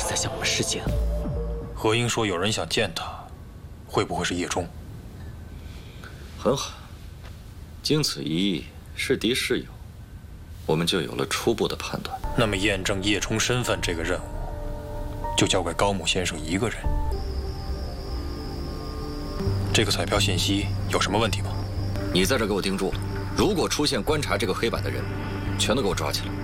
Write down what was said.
是在向我们示警。 何英说有人想见他，会不会是叶忠？ 很好，经此一役，是敌是友，我们就有了初步的判断。 那么验证叶冲身份这个任务，就交给高木先生一个人。这个彩票信息有什么问题吗？ 你在这给我盯住，如果出现观察这个黑板的人，全都给我抓起来。